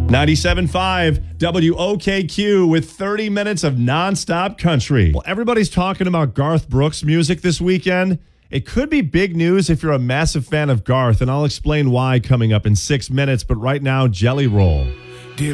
97.5 WOKQ with 30 minutes of nonstop country. Well, everybody's talking about Garth Brooks music this weekend. It could be big news if you're a massive fan of Garth, and I'll explain why coming up in 6 minutes. But right now, Jelly Roll.